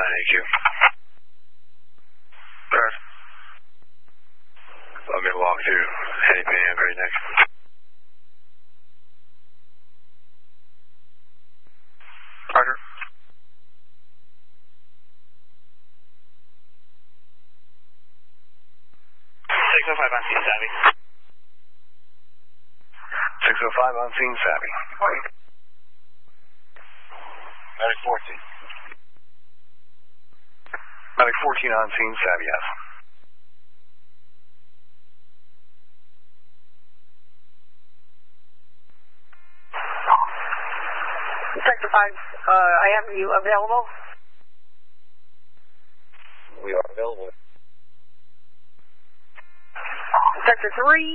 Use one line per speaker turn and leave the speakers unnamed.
AQ. Alright. Let me walk through. Heading Pan, Great Neck. Roger. 605 on scene, Savvy. 605 on scene, Savvy. Medic 14. Medic 14 on scene, Savvy, yes.
Sector 5, I have you available?
We are available.
Sector 3.